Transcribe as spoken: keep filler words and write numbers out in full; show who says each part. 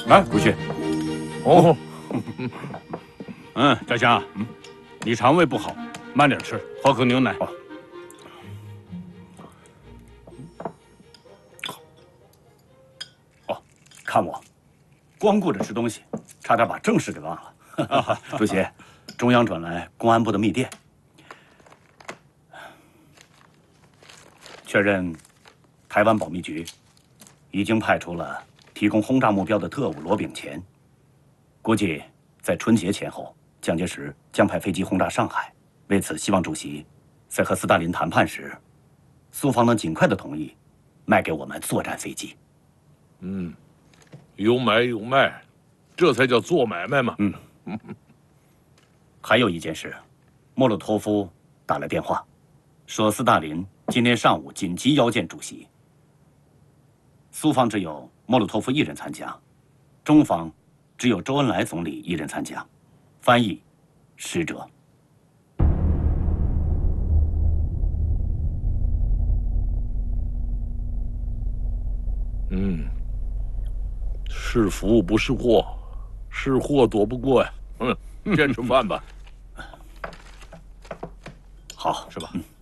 Speaker 1: 来，不去。
Speaker 2: 哦，
Speaker 1: 嗯，家乡，嗯，你肠胃不好，慢点吃，喝口牛奶。哦。哦，看我，光顾着吃东西，差点把正事给忘了。啊，主席，中央转来公安部的密电，确认台湾保密局已经派出了提供轰炸目标的特务罗炳乾，估计在春节前后，蒋介石将派飞机轰炸上海。为此，希望主席在和斯大林谈判时，苏方能尽快的同意卖给我们作战飞机。
Speaker 2: 嗯，有买有卖，这才叫做买卖嘛。
Speaker 1: 嗯。还有一件事，莫洛托夫打来电话，说斯大林今天上午紧急邀见主席。苏方只有莫洛托夫一人参加，中方只有周恩来总理一人参加，翻译使者。
Speaker 2: 嗯，是福不是祸，是祸躲不过呀。嗯，先吃饭吧。
Speaker 1: 好，
Speaker 2: 是吧？
Speaker 1: 嗯。